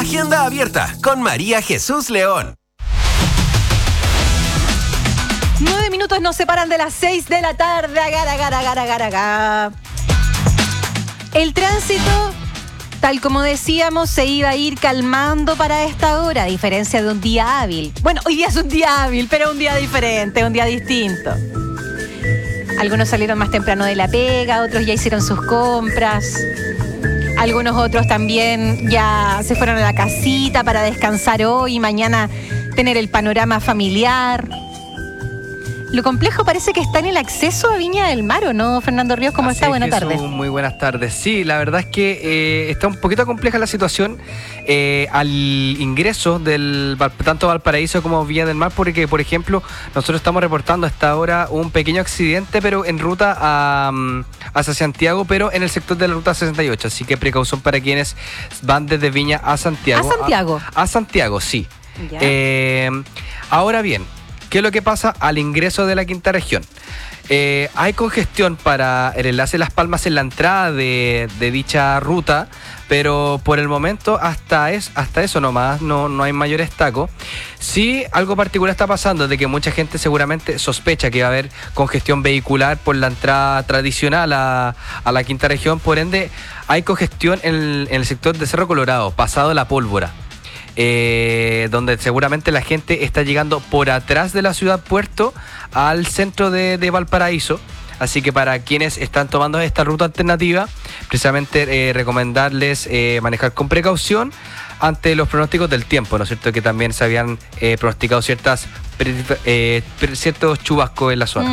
Agenda abierta con María Jesús León. 9 minutos nos separan de las 6 de la tarde. Agar. El tránsito, tal como decíamos, se iba a ir calmando para esta hora, a diferencia de un día hábil. Bueno, hoy día es un día hábil, pero un día diferente, un día distinto. Algunos salieron más temprano de la pega, otros ya hicieron sus compras. Algunos otros también ya se fueron a la casita para descansar hoy y mañana tener el panorama familiar. Lo complejo parece que está en el acceso a Viña del Mar, ¿o no, Fernando Ríos? ¿Cómo está? Buenas tardes. Muy buenas tardes. Sí, la verdad es que está un poquito compleja la situación al ingreso del tanto Valparaíso como Viña del Mar, porque, por ejemplo, nosotros estamos reportando hasta ahora un pequeño accidente, pero en ruta hacia Santiago, pero en el sector de la ruta 68. Así que precaución para quienes van desde Viña a Santiago. ¿A Santiago? A Santiago, sí. Ahora bien, ¿qué es lo que pasa al ingreso de la quinta región? Hay congestión para el enlace Las Palmas en la entrada de dicha ruta, pero por el momento hasta eso nomás, no hay mayor estaco. Sí, algo particular está pasando, de que mucha gente seguramente sospecha que va a haber congestión vehicular por la entrada tradicional a la quinta región, por ende hay congestión en el sector de Cerro Colorado, pasado La Pólvora. Donde seguramente la gente está llegando por atrás de la ciudad puerto al centro de Valparaíso. Así que para quienes están tomando esta ruta alternativa, precisamente recomendarles manejar con precaución ante los pronósticos del tiempo, ¿no es cierto? Que también se habían pronosticado ciertos chubascos en la zona.